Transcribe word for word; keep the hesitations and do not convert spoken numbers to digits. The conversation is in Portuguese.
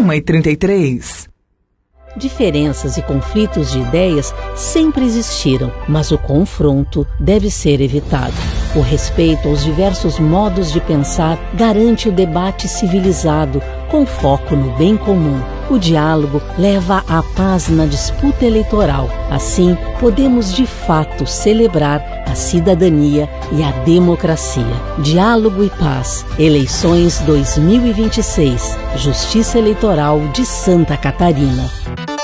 uma e trinta e três. Diferenças e conflitos de ideias sempre existiram, mas o confronto deve ser evitado. O respeito aos diversos modos de pensar garante o debate civilizado, com foco no bem comum. O diálogo leva à paz na disputa eleitoral. Assim, podemos de fato celebrar a cidadania e a democracia. Diálogo e paz. Eleições dois mil e vinte e seis. Justiça Eleitoral de Santa Catarina.